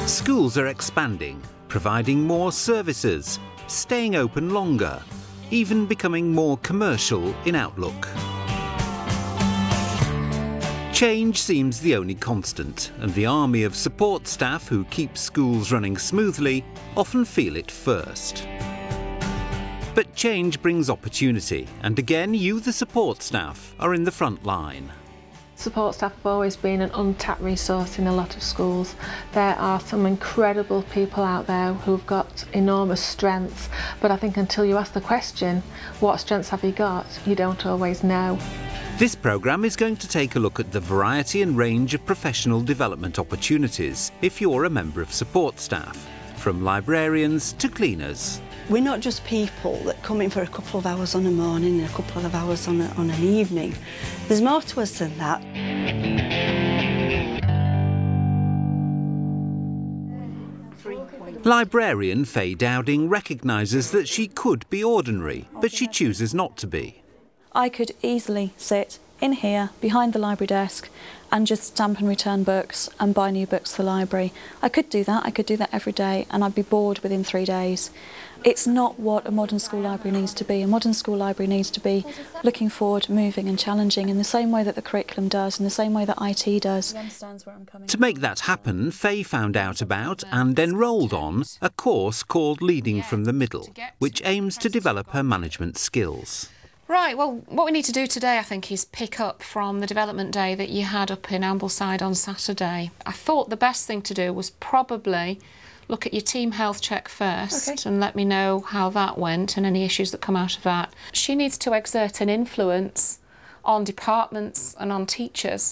Schools are expanding, providing more services, staying open longer, even becoming more commercial in outlook. Change seems the only constant, and the army of support staff who keep schools running smoothly often feel it first. But change brings opportunity, and again you, the support staff, are in the front line. Support staff have always been an untapped resource in a lot of schools. There are some incredible people out there who've got enormous strengths, but I think until you ask the question, what strengths have you got, you don't always know. This programme is going to take a look at the variety and range of professional development opportunities if you're a member of support staff, from librarians to cleaners. We're not just people that come in for a couple of hours on a morning and a couple of hours on an evening. There's more to us than that. Librarian Faye Dowding recognises that she could be ordinary, but she chooses not to be. I could easily sit in here behind the library desk and just stamp and return books and buy new books for the library. I could do that every day, and I'd be bored within 3 days. It's not what a modern school library needs to be. A modern school library needs to be looking forward, moving and challenging in the same way that the curriculum does, in the same way that IT does. To make that happen, Faye found out about and enrolled on a course called Leading from the Middle, which aims to develop her management skills. Right, well, what we need to do today, I think, is pick up from the development day that you had up in Ambleside on Saturday. I thought the best thing to do was probably look at your team health check first and let me know how that went and any issues that come out of that. She needs to exert an influence on departments and on teachers.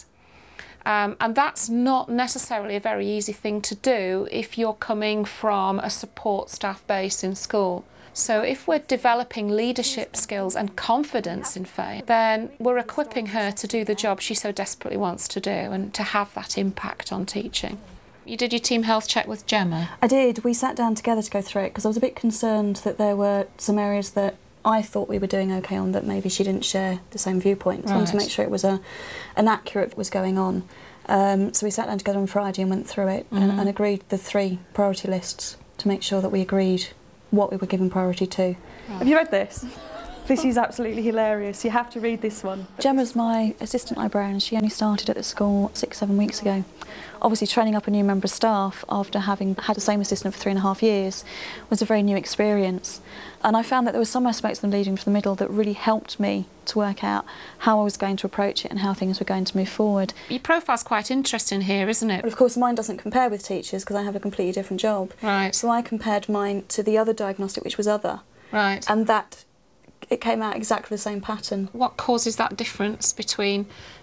And that's not necessarily a very easy thing to do if you're coming from a support staff base in school. So if we're developing leadership skills and confidence in Faye, then we're equipping her to do the job she so desperately wants to do and to have that impact on teaching. You did your team health check with Gemma? I did. We sat down together to go through it because I was a bit concerned that there were some areas that I thought we were doing okay on that maybe she didn't share the same viewpoint. So I wanted to make sure it was an accurate what was going on. So we sat down together on Friday and went through it and agreed the 3 priority lists to make sure that we agreed what we were giving priority to. Right. Have you read this? This is absolutely hilarious. You have to read this one. Gemma's my assistant librarian. She only started at the school 6-7 weeks ago. Obviously, training up a new member of staff after having had the same assistant for 3.5 years was a very new experience. And I found that there were some aspects of Leading from the Middle that really helped me to work out how I was going to approach it and how things were going to move forward. Your profile's quite interesting here, isn't it? But of course, mine doesn't compare with teachers because I have a completely different job. Right. So I compared mine to the other diagnostic, which was other. Right. And that it came out exactly the same pattern. What causes that difference between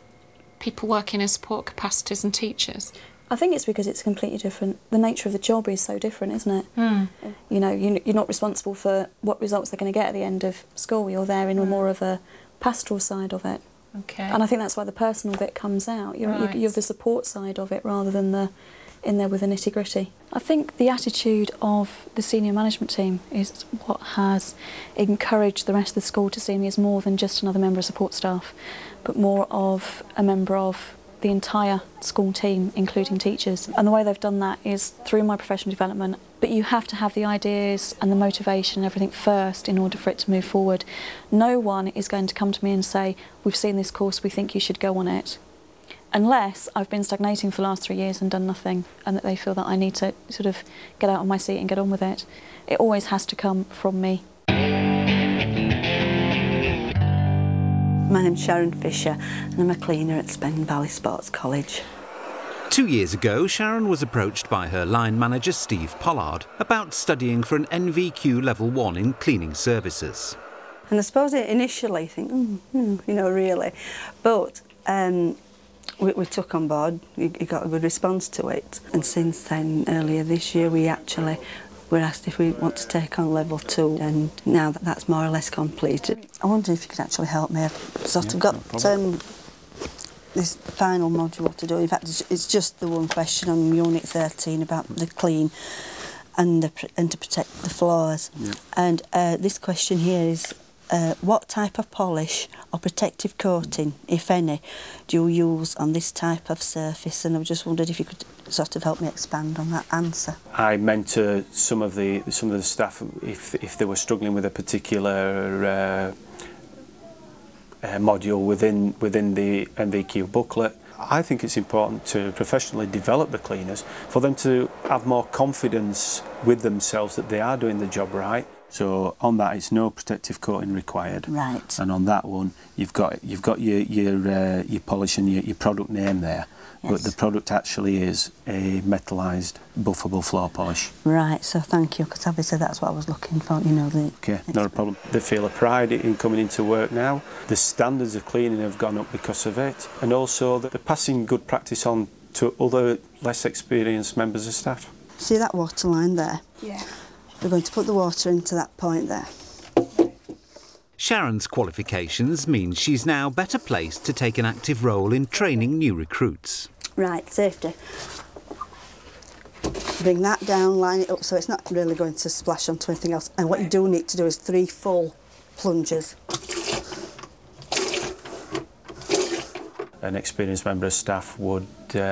people working in support capacities and teachers? I think it's because it's completely different. The nature of the job is so different, isn't it? You know, you're not responsible for what results they're going to get at the end of school. You're there in more of a pastoral side of it. Okay. And I think that's why the personal bit comes out. You're the support side of it rather than the in there with the nitty-gritty. I think the attitude of the senior management team is what has encouraged the rest of the school to see me as more than just another member of support staff, but more of a member of the entire school team, including teachers. And the way they've done that is through my professional development. But you have to have the ideas and the motivation and everything first in order for it to move forward. No one is going to come to me and say, we've seen this course, we think you should go on it, unless I've been stagnating for the last 3 years and done nothing, and that they feel that I need to sort of get out of my seat and get on with it. It always has to come from me. My name's Sharon Fisher and I'm a cleaner at Spen Valley Sports College. 2 years ago, Sharon was approached by her line manager Steve Pollard about studying for an NVQ Level 1 in cleaning services. And I suppose initially you think, you know, really, but we took on board, we got a good response to it, and since then, earlier this year, we actually were asked if we want to take on Level 2, and now that that's more or less completed. I wonder if you could actually help me. I've sort of got this final module to do. In fact, it's just the one question on Unit 13 about the clean and to protect the floors. Yeah. And this question here is what type of polish or protective coating, if any, do you use on this type of surface? And I just wondered if you could sort of help me expand on that answer. I mentor some of the staff if they were struggling with a particular module within the NVQ booklet. I think it's important to professionally develop the cleaners for them to have more confidence with themselves that they are doing the job right. So on that, it's no protective coating required. Right. And on that one, you've got your polish and your product name there. Yes. But the product actually is a metallised buffable floor polish. Right. So thank you, because obviously that's what I was looking for. You know, okay, not a problem. They feel a pride in coming into work now. The standards of cleaning have gone up because of it, and also that they're passing good practice on to other less experienced members of staff. See that water line there? Yeah. We're going to put the water into that point there. Sharon's qualifications mean she's now better placed to take an active role in training new recruits. Right, safety. Bring that down, line it up so it's not really going to splash onto anything else. And what you do need to do is 3 full plunges. An experienced member of staff would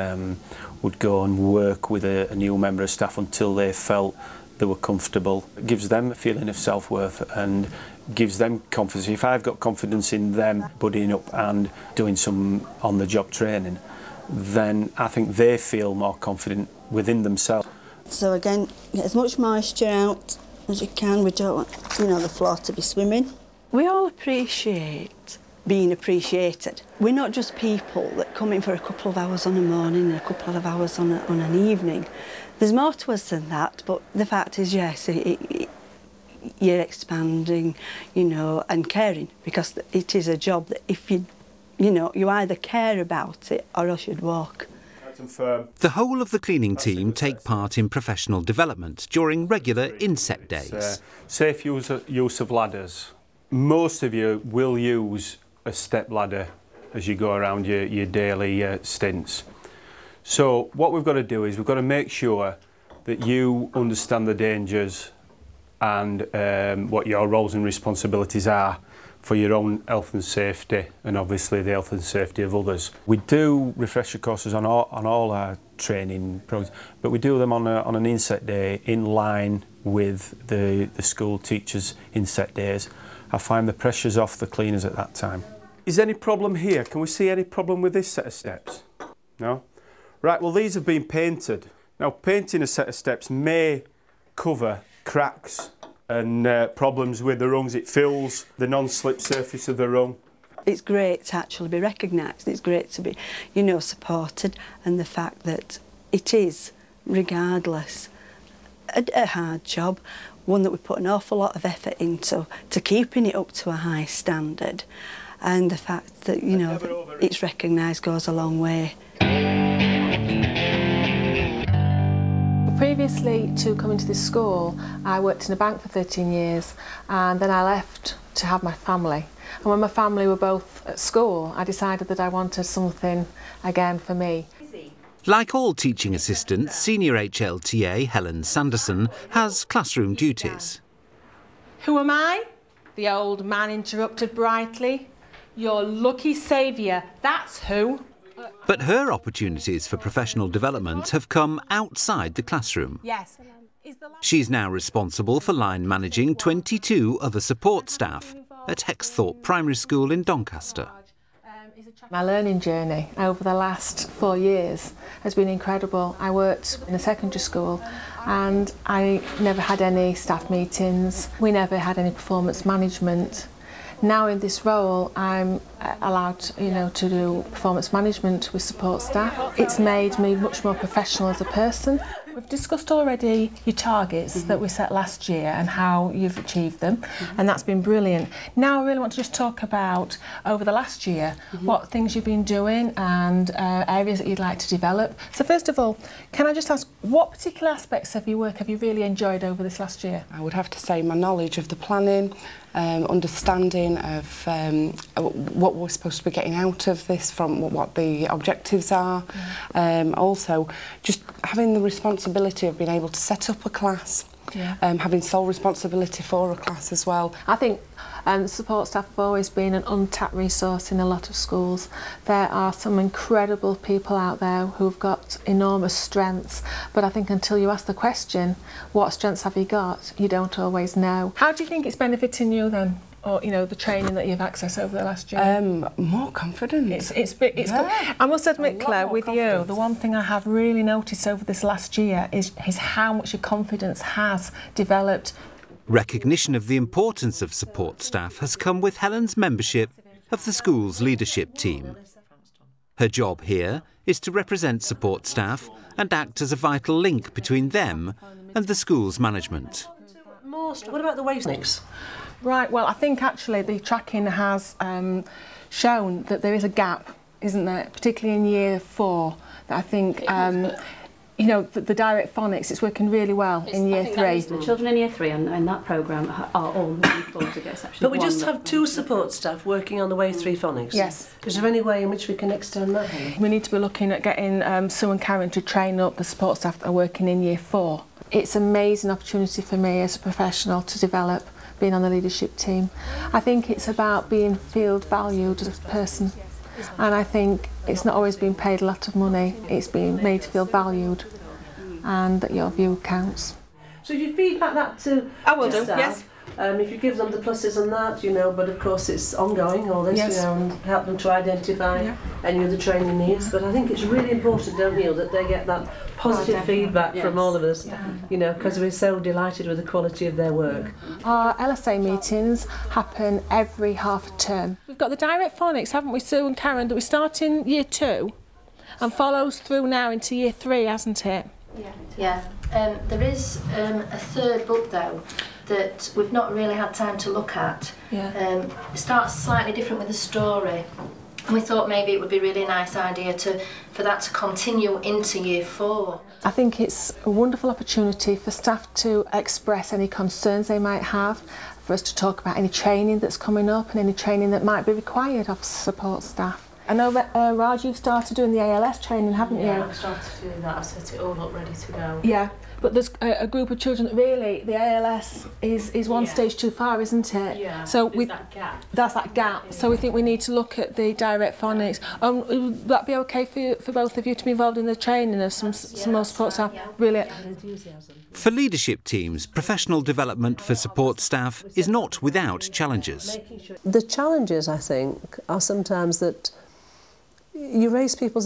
go and work with a new member of staff until they felt they were comfortable. It gives them a feeling of self-worth and gives them confidence. If I've got confidence in them buddying up and doing some on-the-job training, then I think they feel more confident within themselves. So again, get as much moisture out as you can. We don't want, you know, the floor to be swimming. We all appreciate being appreciated. We're not just people that come in for a couple of hours on a morning and a couple of hours on an evening. There's more to us than that, but the fact is, yes, you're expanding, you know, and caring, because it is a job that if you either care about it or else you'd walk. The whole of the cleaning team take part in professional development during regular inset days. Safe use of ladders. Most of you will use a step ladder as you go around your daily stints. So what we've got to do is we've got to make sure that you understand the dangers and what your roles and responsibilities are for your own health and safety, and obviously the health and safety of others. We do refresher courses on all our training programs, but we do them on an inset day in line with the school teachers' inset days. I find the pressures off the cleaners at that time. Is any problem here? Can we see any problem with this set of steps? No? Right, well these have been painted. Now painting a set of steps may cover cracks and problems with the rungs. It fills the non-slip surface of the rung. It's great to actually be recognised. It's great to be, you know, supported, and the fact that it is, regardless, a hard job, one that we put an awful lot of effort into, to keeping it up to a high standard, and the fact that, you know, it's recognised goes a long way. Previously to coming to this school, I worked in a bank for 13 years, and then I left to have my family. And when my family were both at school, I decided that I wanted something again for me. Like all teaching assistants, senior HLTA Helen Sanderson has classroom duties. Who am I? The old man interrupted brightly. Your lucky saviour, that's who. But her opportunities for professional development have come outside the classroom. Yes. She's now responsible for line managing 22 other support staff at Hexthorpe Primary School in Doncaster. My learning journey over the last 4 years has been incredible. I worked in a secondary school and I never had any staff meetings. We never had any performance management. Now in this role, I'm allowed, you know, to do performance management with support staff. It's made me much more professional as a person. We've discussed already your targets that we set last year and how you've achieved them, and that's been brilliant. Now I really want to just talk about, over the last year, what things you've been doing and areas that you'd like to develop. So first of all, can I just ask, what particular aspects of your work have you really enjoyed over this last year? I would have to say my knowledge of the planning, understanding of what we're supposed to be getting out of this, from what the objectives are. Also, just having the responsibility of being able to set up a class having sole responsibility for a class as well. I think support staff have always been an untapped resource in a lot of schools. There are some incredible people out there who've got enormous strengths, but I think until you ask the question, what strengths have you got, you don't always know. How do you think it's benefiting you then? Or, you know, the training that you've accessed over the last year? More confidence. It's good. I must admit, Claire, with you, the one thing I have really noticed over this last year is how much your confidence has developed. Recognition of the importance of support staff has come with Helen's membership of the school's leadership team. Her job here is to represent support staff and act as a vital link between them and the school's management. What about the Wavenix? Right, well, I think actually the tracking has shown that there is a gap, isn't there, particularly in year 4, that I think, you know, the direct phonics, it's working really well in year 3. The children in year 3 and that programme are all moving forward to get exception. But we just have 2 support staff working on the Wave 3 phonics? Yes. Is there any way in which we can extend that? We need to be looking at getting Sue and Karen to train up the support staff that are working in year 4. It's an amazing opportunity for me as a professional to develop, being on the leadership team. I think it's about being valued as a person, and I think it's not always been paid a lot of money. It's being made to feel valued and that your view counts. So you feedback that to I will do, staff, yes. If you give them the pluses and that, you know, but of course it's ongoing, all this, Yes. you know, and help them to identify any other training needs. But I think it's really important, don't you, that they get that positive feedback from all of us, you know, because we're so delighted with the quality of their work. Our LSA meetings happen every half a term. We've got the direct phonics, haven't we, Sue and Karen, that we start in year 2 and follows through now into year 3, hasn't it? Yeah. There is a 3rd book though that we've not really had time to look at. It starts slightly different with the story, and we thought maybe it would be a really nice idea for that to continue into year 4. I think it's a wonderful opportunity for staff to express any concerns they might have, for us to talk about any training that's coming up and any training that might be required of support staff. I know that, Raj, you've started doing the ALS training, haven't you? Yeah, I've started doing that. I've set it all up ready to go. Yeah, but there's a group of children that really, the ALS is one stage too far, isn't it? Yeah, so there's that gap. That's that gap. So we think we need to look at the direct phonics. Would that be okay for both of you to be involved in the training of some more support staff? Brilliant. For leadership teams, professional development for support staff is not without challenges. The challenges, I think, are sometimes that you raise people's